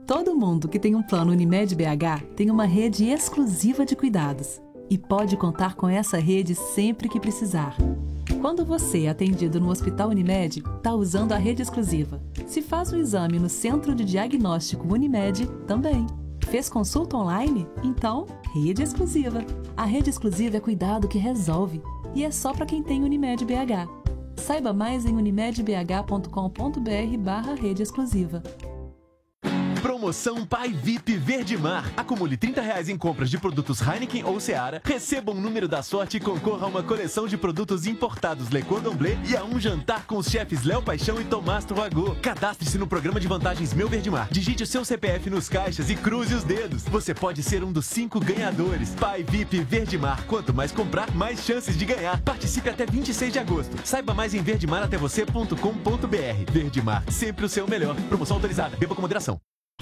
Todo mundo que tem um plano Unimed BH tem uma rede exclusiva de cuidados e pode contar com essa rede sempre que precisar. Quando você é atendido no Hospital Unimed, está usando a rede exclusiva. Se faz um exame no Centro de Diagnóstico Unimed, também. Fez consulta online? Então, rede exclusiva. A rede exclusiva é cuidado que resolve e é só para quem tem Unimed BH. Saiba mais em unimedbh.com.br/rede exclusiva. Promoção Pai VIP Verdemar. Acumule R$30 em compras de produtos Heineken ou Seara, receba um número da sorte e concorra a uma coleção de produtos importados Le Cordon Bleu e a um jantar com os chefes Léo Paixão e Tomás Troagô. Cadastre-se no programa de vantagens Meu Verdemar. Digite o seu CPF nos caixas e cruze os dedos. Você pode ser um dos 5 ganhadores. Pai VIP Verdemar. Quanto mais comprar, mais chances de ganhar. Participe até 26 de agosto. Saiba mais em verdemaratévocê.com.br. Verdemar, sempre o seu melhor. Promoção autorizada. Beba com moderação.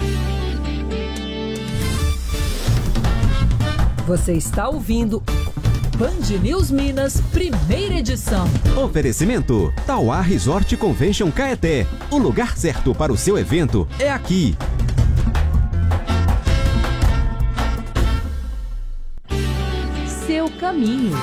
Você está ouvindo Band News Minas, primeira edição. Oferecimento Tauá Resort Convention Caeté. O lugar certo para o seu evento é aqui. Seu caminho.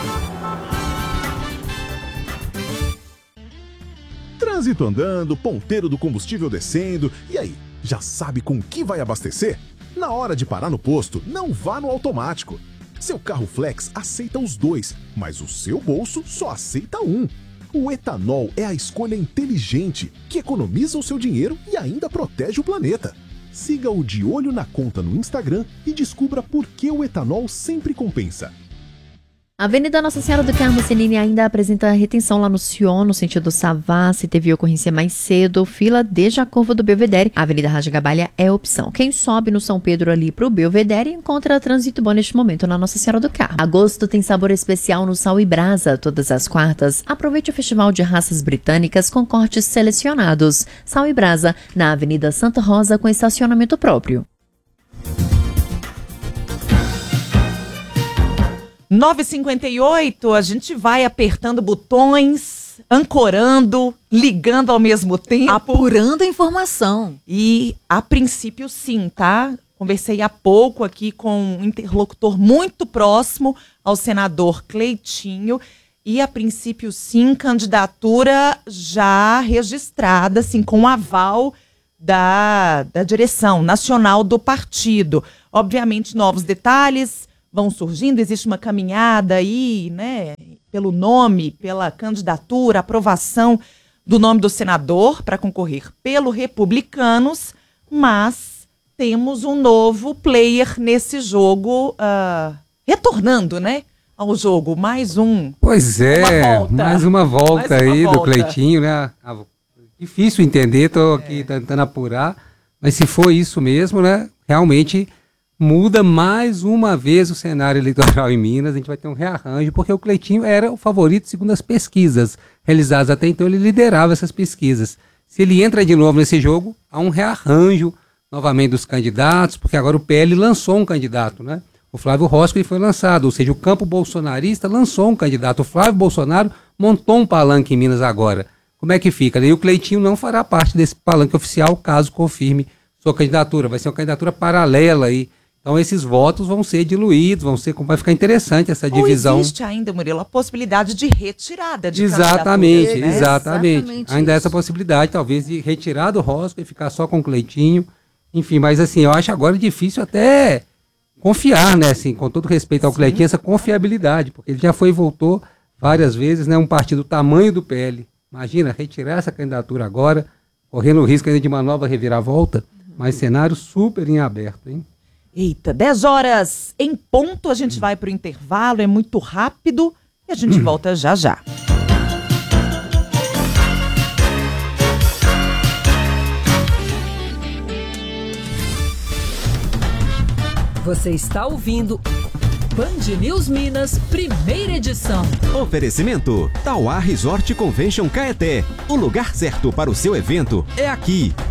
Trânsito andando, ponteiro do combustível descendo. E aí, já sabe com que vai abastecer? Na hora de parar no posto, não vá no automático. Seu carro flex aceita os dois, mas o seu bolso só aceita um. O etanol é a escolha inteligente, que economiza o seu dinheiro e ainda protege o planeta. Siga o De Olho na Conta no Instagram e descubra por que o etanol sempre compensa. A Avenida Nossa Senhora do Carmo Senini ainda apresenta retenção lá no Sion, no sentido Savassi. Teve ocorrência mais cedo, fila desde a curva do Belvedere. A Avenida Rajagabalha é opção. Quem sobe no São Pedro ali pro Belvedere encontra trânsito bom neste momento na Nossa Senhora do Carmo. Agosto tem sabor especial no Sal e Brasa, todas as quartas. Aproveite o Festival de Raças Britânicas com cortes selecionados. Sal e Brasa, na Avenida Santa Rosa, com estacionamento próprio. 9h58, a gente vai apertando botões, ancorando, ligando ao mesmo tempo. Apurando a informação. E, a princípio, sim, tá? Conversei há pouco aqui com um interlocutor muito próximo ao senador Cleitinho. E, a princípio, sim, candidatura já registrada, assim, com aval da direção nacional do partido. Obviamente, novos detalhes vão surgindo, existe uma caminhada aí, né, pelo nome, pela candidatura, aprovação do nome do senador para concorrer pelo Republicanos, mas temos um novo player nesse jogo, retornando, né, ao jogo, mais um. Pois é, mais uma volta aí do Cleitinho, né, difícil entender, estou aqui tentando apurar, mas se for isso mesmo, né, realmente muda mais uma vez o cenário eleitoral em Minas. A gente vai ter um rearranjo, porque o Cleitinho era o favorito segundo as pesquisas realizadas até então, ele liderava essas pesquisas. Se ele entra de novo nesse jogo, há um rearranjo novamente dos candidatos, porque agora o PL lançou um candidato, né? O Flávio Rosco foi lançado, ou seja, o campo bolsonarista lançou um candidato. O Flávio Bolsonaro montou um palanque em Minas agora. Como é que fica? E o Cleitinho não fará parte desse palanque oficial, caso confirme sua candidatura. Vai ser uma candidatura paralela aí. Então esses votos vão ser diluídos, vai ficar interessante essa divisão. Ou existe ainda, Murilo, a possibilidade de retirada de Exatamente. Exatamente ainda essa possibilidade, talvez, de retirar do Rosco e ficar só com o Cleitinho. Enfim, mas assim, eu acho agora difícil até confiar, né, assim, com todo respeito ao Cleitinho, essa confiabilidade, porque ele já foi e voltou várias vezes, né, um partido do tamanho do PL. Imagina, retirar essa candidatura agora, correndo o risco ainda de uma nova reviravolta, mas cenário super em aberto, hein? Eita, 10 horas em ponto, a gente vai para o intervalo, é muito rápido e a gente volta já já. Você está ouvindo Band News Minas, primeira edição. Oferecimento Tauá Resort Convention Caeté. O lugar certo para o seu evento é aqui.